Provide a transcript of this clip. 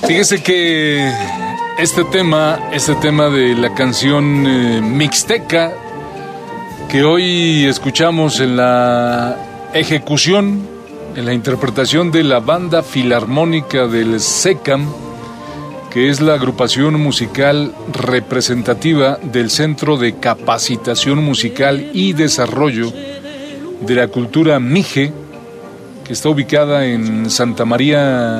Fíjese que este tema de la canción Mixteca, que hoy escuchamos en la ejecución, en la interpretación de la Banda Filarmónica del SECAM, que es la agrupación musical representativa del Centro de Capacitación Musical y Desarrollo de la Cultura Mije, que está ubicada en Santa María